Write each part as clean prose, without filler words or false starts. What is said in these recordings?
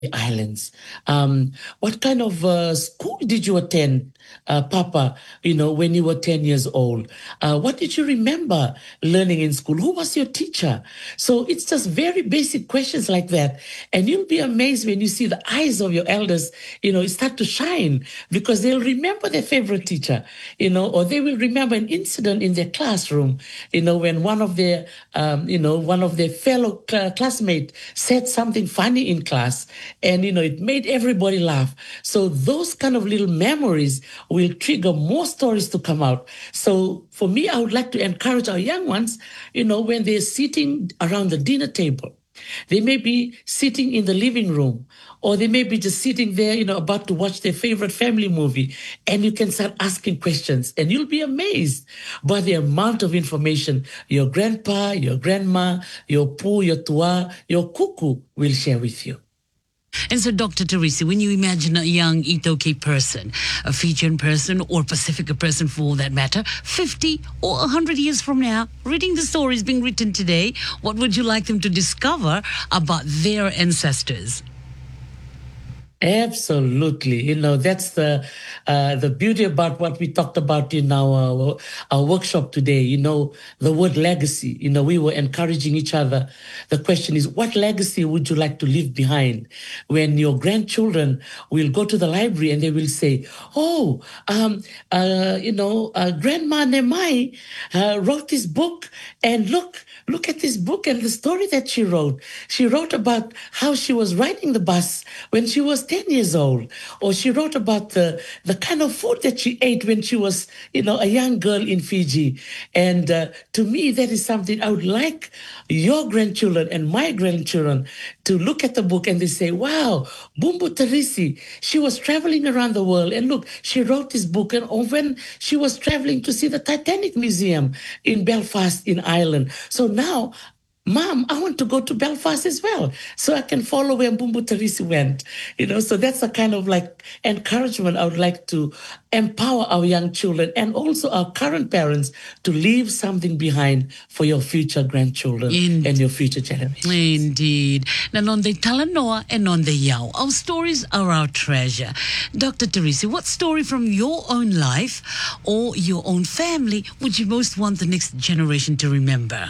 Islands. What kind of school did you attend, Papa, when you were 10 years old? What did you remember learning in school? Who was your teacher? So it's just very basic questions like that. And you'll be amazed when you see the eyes of your elders, start to shine because they'll remember their favorite teacher, or they will remember an incident in their classroom, when one of their fellow classmates said something funny in class and it made everybody laugh. So those kind of little memories will trigger more stories to come out. So for me, I would like to encourage our young ones, when they're sitting around the dinner table, they may be sitting in the living room, or they may be just sitting there, about to watch their favorite family movie. And you can start asking questions, and you'll be amazed by the amount of information your grandpa, your grandma, your pu, your tua, your kuku will share with you. And so, Dr. Teresi, when you imagine a young Itoke person, a Fijian person, or Pacifica person for all that matter, 50 or 100 years from now, reading the stories being written today, what would you like them to discover about their ancestors? Absolutely. That's the beauty about what we talked about in our workshop today, the word legacy. We were encouraging each other. The question is, what legacy would you like to leave behind when your grandchildren will go to the library and they will say, oh, Grandma Nemai wrote this book, and look at this book and the story that she wrote. She wrote about how she was riding the bus when she was 10 years old, or she wrote about the kind of food that she ate when she was, a young girl in Fiji. And to me, that is something I would like your grandchildren and my grandchildren to look at the book and they say, wow, Bumbu Teresi, she was traveling around the world. And look, she wrote this book. And when she was traveling to see the Titanic Museum in Belfast in Ireland. So now, Mom, I want to go to Belfast as well, so I can follow where Bumbu Teresi went. So that's a kind of like encouragement I would like to empower our young children and also our current parents to leave something behind for your future grandchildren and your future generations. Indeed. Now, on the Talanoa and on the Yao, our stories are our treasure. Dr. Teresi, what story from your own life or your own family would you most want the next generation to remember?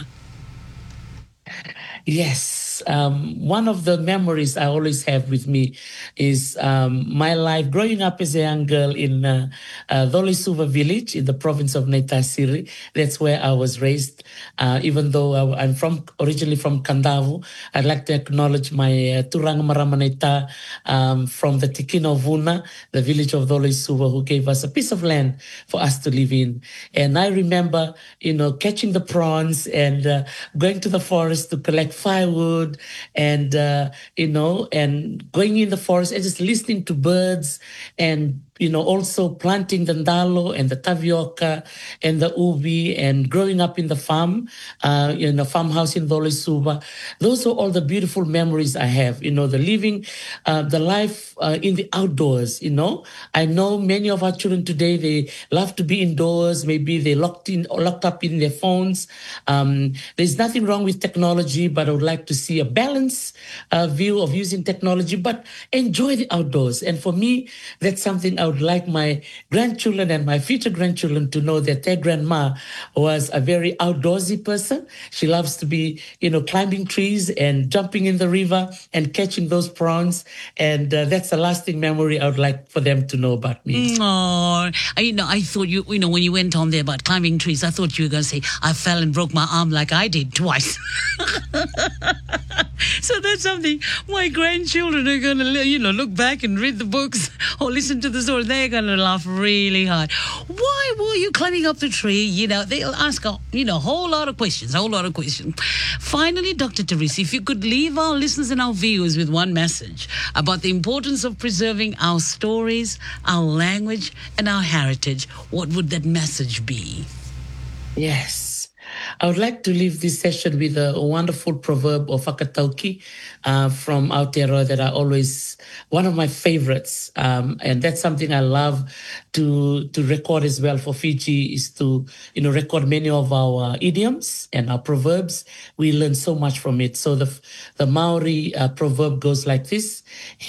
Yes. One of the memories I always have with me is my life growing up as a young girl in Dolisuva village in the province of Naitasiri. That's where I was raised. Even though I'm originally from Kandavu, I'd like to acknowledge my Turang Maramaneta from the Tikino Vuna, the village of Dolisuva, who gave us a piece of land for us to live in. And I remember, catching the prawns and going to the forest to collect firewood and, and going in the forest and just listening to birds and, also planting the ndalo and the tapioca and the ubi and growing up in the farm, farmhouse in Dolisuva. Those are all the beautiful memories I have, the living, the life in the outdoors, I know many of our children today, they love to be indoors. Maybe they locked up in their phones. There's nothing wrong with technology, but I would like to see a balanced view of using technology, but enjoy the outdoors. And for me, that's something I would like my grandchildren and my future grandchildren to know that their grandma was a very outdoorsy person. She loves to be, climbing trees and jumping in the river and catching those prawns. And that's a lasting memory I would like for them to know about me. Oh, I thought when you went on there about climbing trees, I thought you were going to say, I fell and broke my arm like I did twice. So that's something my grandchildren are going to, look back and read the books or listen to the story. They're going to laugh really hard. Why were you climbing up the tree? They'll ask a whole lot of questions. Finally, Dr. Teresi, if you could leave our listeners and our viewers with one message about the importance of preserving our stories, our language, and our heritage, what would that message be? Yes. I would like to leave this session with a wonderful proverb of Fakatauki from Aotearoa that I always, one of my favorites, and that's something I love to record as well for Fiji, is to record many of our idioms and our proverbs. We learn so much from it. So the Maori proverb goes like this: